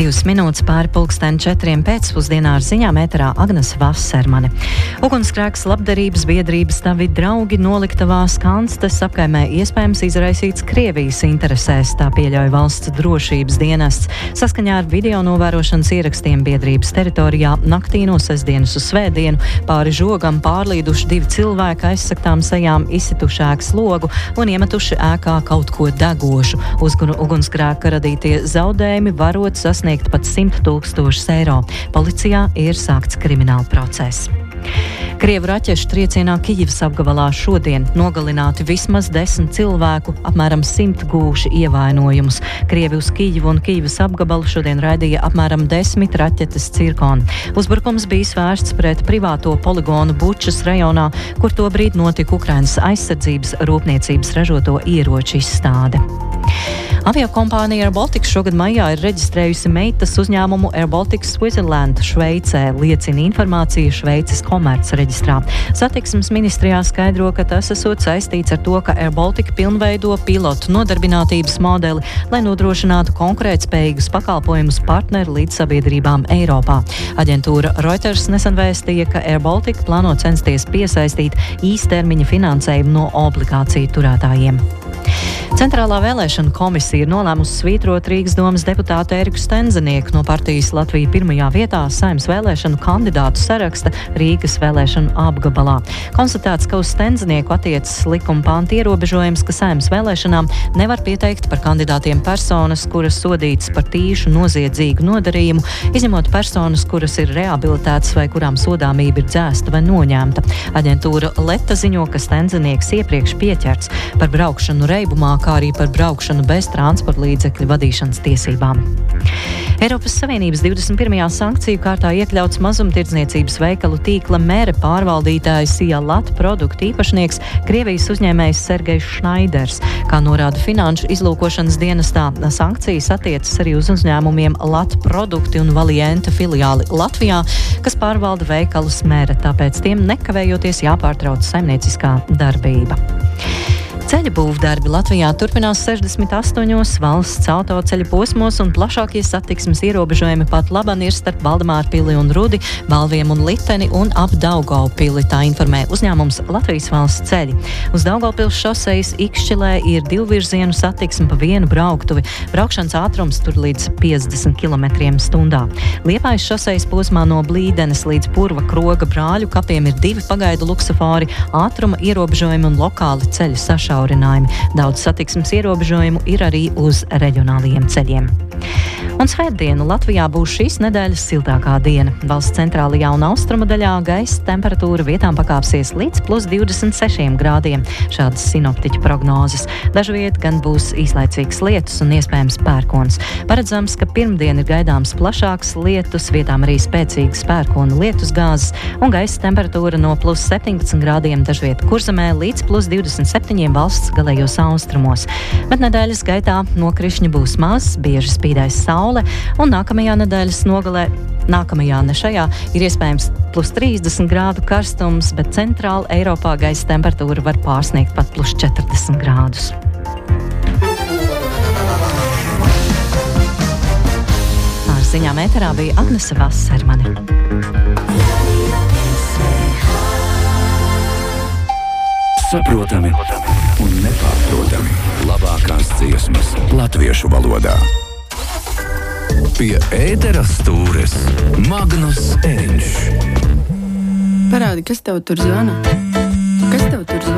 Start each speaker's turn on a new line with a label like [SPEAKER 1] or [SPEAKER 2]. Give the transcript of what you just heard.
[SPEAKER 1] 2 minūtes pāri 4:00 pēcpusdienā ar ziņām ēterā Agnese Vasermane. Ugunsgrēks labdarības biedrības Tavi draugi noliktavā Skanstes apkaimē iespējams izraisīts Krievijas interesēs, tā pieļauj valsts drošības dienests. Saskaņā ar video novērošanas ierakstiem biedrības teritorijā naktī no sestdienas uz svētdienu pāri žogam pārlīduši 2 cilvēki aizsaktām sejām izsituši ēkas logu un iemetuši ēkā kaut ko degošu. Ugunsgrēka radītie zaudējumi varot sasniegt pat 100 000 eiro. Policijā ir sākts krimināla process. Krievu raķešu triecienā Kijivas apgabalā šodien nogalināti vismaz 10 cilvēku, apmēram 100 gūši ievainojumus. Krievi uz Kijivu un Kijivas apgabalu šodien raidīja apmēram 10 raķetes cirkoni. Uzbrukums bija vērsts pret privāto poligonu Bučas rajonā, kur tobrīd notika Ukrainas aizsardzības rūpniecības ražoto ieroču izstāde. Aviokompānija Air Baltic šogad maijā ir reģistrējusi meitas uzņēmumu Air Baltic Switzerland Šveicē, liecina informācija Šveices komerc reģistrā. Satiksmes ministrijā skaidro, ka tas esot saistīts ar to, ka Air Baltic pilnveido pilotu nodarbinātības modeli, lai nodrošinātu konkurētspējīgus pakalpojumus partneru līdzsabiedrībām Eiropā. Aģentūra Reuters nesen vēstīja, ka Air Baltic plāno censties piesaistīt īstermiņa finansējumu no obligāciju turētājiem. Centrālā vēlēšana komisija ir nolēmusi svītrot Rīgas domas deputātu Eriku Stenzenieku no partijas Latvija pirmajā vietā Saeimas vēlēšanu kandidātu saraksta Rīgas vēlēšanu apgabalā. Konstatēts, ka uz Stenzenieku attiecas likuma panta ierobežojums, ka Saeimas vēlēšanām nevar pieteikt par kandidātiem personas, kuras sodītas par tīšu noziedzīgu nodarījumu, izņemot personas, kuras ir rehabilitētas vai kurām sodāmība ir dzēsta vai noņemta. Aģentūra Leta ziņo, ka Stenzenieks iepriekš pieķerts par braukšanu reibumā, kā arī par braukšanu bez transporta līdzekļu vadīšanas tiesībām. Eiropas Savienības 21. sankciju kārtā iekļauts mazumtirdzniecības veikalu tīkla Mere pārvaldītājs Lat produktu īpašnieks Krievijas uzņēmējs Sergejs Šnaiders. Kā norāda Finanšu izlūkošanas dienestā, sankcijas attiecas arī uz uzņēmumiem Lat produkti un Valienta filiāli Latvijā, kas pārvalda veikalus Mere, tāpēc tiem nekavējoties jāpārtrauc saimnieciskā darbība. Ceļu būvdarbi Latvijā turpinās 68 valsts autoceļu posmos un plašākie satiksmes ierobežojumi pat laban ir starp Valdemārpili un Rudi, Balviem un Liteni un ap Daugavpili, tā informē uzņēmums Latvijas valsts ceļi. Uz Daugavpils šosejas Ikšķilē ir 2 virzienu satiksme pa vienu brauktuvi. Braukšanas ātrums tur līdz 50 km/h. Liepājas šosejas posmā no Blīdenes līdz Purva Kroga Brāļu kapiem ir 2 pagaidu luksofori, ātruma ierobežojumi un lokāli ceļu sašaurinājumi. Daudz satiksmes ierobežojumu ir arī uz reģionālajiem ceļiem. Un svētdienu Latvijā būs šīs nedēļas siltākā diena. Valsts centrālajā un austrumu daļā gaisa temperatūra vietām pakāpsies līdz +26 grādiem. Šādas sinoptiķu prognozes. Dažviet gan būs īslaicīgs lietus un iespējams pērkons. Paredzams, ka pirmdien ir gaidāms plašāks lietus, vietām arī spēcīgas pērkona lietus gāzes un gaisa temperatūra no +17 grādiem dažviet Kurzemē līdz +27 valsts galējos austrumos. Bet nedēļas gaitā nokrišņi būs maz, bieži spīdēs saule un nākamajā nedēļas nogalē, ne šajā, ir iespējams +30 grādu karstums, bet centrāla Eiropā gaisa temperatūra var pārsniegt pat +40 grādus. Ar ziņām ēterā bija Agnese Vasermane.
[SPEAKER 2] Saprotami un nepārprotami. Labākās dziesmas latviešu valodā. Pie ētera stūres Magnus Eriņš.
[SPEAKER 3] Parādi, kas tev tur zvana? Kas tev tur zvana?